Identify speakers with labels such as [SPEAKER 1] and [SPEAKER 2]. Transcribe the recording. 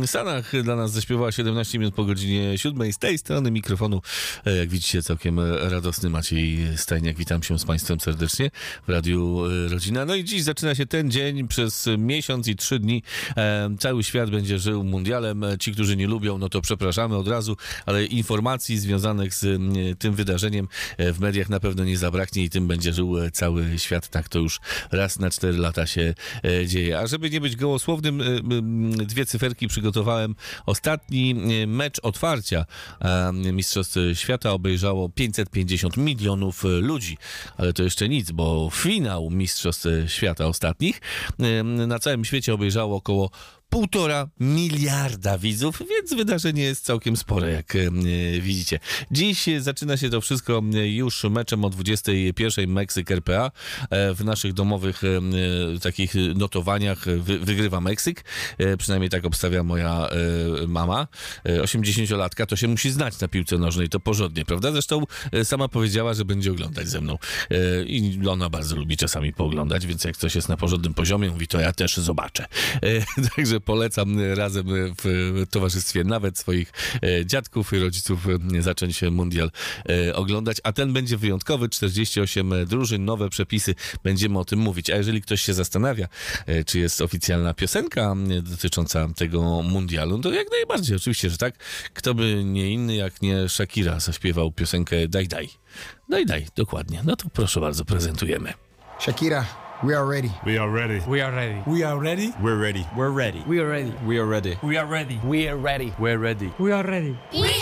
[SPEAKER 1] Stanach dla nas zaśpiewała 17 minut po godzinie 7. Z tej strony mikrofonu, jak widzicie, całkiem radosny Maciej Stajniak. Witam się z Państwem serdecznie w Radiu Rodzina. No i dziś zaczyna się ten dzień. Przez miesiąc i 3 dni cały świat będzie żył mundialem. Ci, którzy nie lubią, no to przepraszamy od razu, ale informacji związanych z tym wydarzeniem w mediach na pewno nie zabraknie i tym będzie żył cały świat. Tak to już raz na 4 lata się dzieje. A żeby nie być gołosłownym, 2 cyferki przygotowałem. Ostatni mecz otwarcia Mistrzostw Świata obejrzało 550 milionów ludzi. Ale to jeszcze nic, bo finał Mistrzostw Świata ostatnich na całym świecie obejrzało około 1,5 miliarda widzów, więc wydarzenie jest całkiem spore, jak widzicie. Dziś zaczyna się to wszystko już meczem o 21:00 Meksyk RPA. W naszych domowych takich notowaniach wygrywa Meksyk. Przynajmniej tak obstawia moja mama. 80-latka to się musi znać na piłce nożnej, to porządnie, prawda? Zresztą sama powiedziała, że będzie oglądać ze mną. I ona bardzo lubi czasami pooglądać, więc jak coś jest na porządnym poziomie, mówi, to ja też zobaczę. Także polecam razem w towarzystwie nawet swoich dziadków i rodziców zacząć mundial oglądać, a ten będzie wyjątkowy, 48 drużyn, nowe przepisy, będziemy o tym mówić. A jeżeli ktoś się zastanawia, czy jest oficjalna piosenka dotycząca tego mundialu, to jak najbardziej, oczywiście, że tak. Kto by nie inny, jak nie Shakira zaśpiewał piosenkę Daj Daj. Daj Daj, dokładnie. No to proszę bardzo, prezentujemy.
[SPEAKER 2] Shakira, we are ready.
[SPEAKER 3] We are ready.
[SPEAKER 4] We are ready.
[SPEAKER 3] We are ready.
[SPEAKER 4] We're ready.
[SPEAKER 3] We're ready.
[SPEAKER 4] We are ready.
[SPEAKER 3] We are ready.
[SPEAKER 4] We are ready.
[SPEAKER 3] We are ready.
[SPEAKER 4] We are ready.
[SPEAKER 3] We're ready.
[SPEAKER 5] We